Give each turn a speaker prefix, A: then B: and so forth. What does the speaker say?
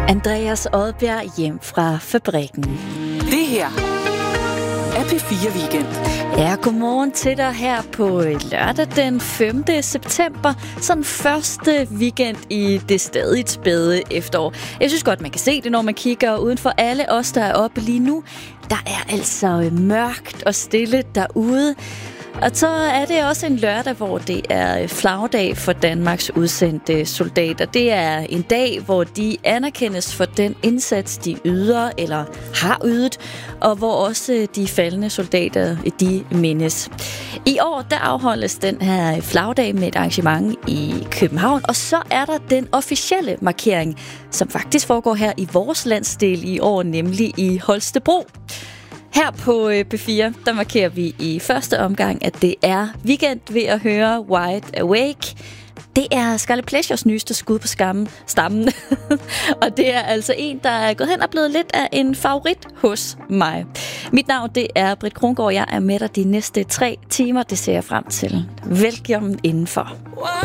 A: Andreas Odbjerg hjem fra fabrikken.
B: Det her er P4 Weekend.
A: Ja, godmorgen til dig her på lørdag den 5. september. Sådan første weekend i det stadig spæde efterår. Jeg synes godt, man kan se det, når man kigger uden for alle os, der er oppe lige nu. Der er altså mørkt og stille derude. Og så er det også en lørdag, hvor det er flagdag for Danmarks udsendte soldater. Det er en dag, hvor de anerkendes for den indsats, de yder eller har ydet, og hvor også de faldne soldater, de mindes. I år, der afholdes den her flagdag med et arrangement i København, og så er der den officielle markering, som faktisk foregår her i vores landsdel i år, nemlig i Holstebro. Her på P4, der markerer vi i første omgang, at det er weekend ved at høre Wide Awake. Det er Scarlet Pleasures nyeste skud på stammen. Og det er altså en, der er gået hen og blevet lidt af en favorit hos mig. Mit navn, det er Britt Krongaard. Jeg er med dig de næste 3 timer. Det ser jeg frem til. Velkommen indenfor.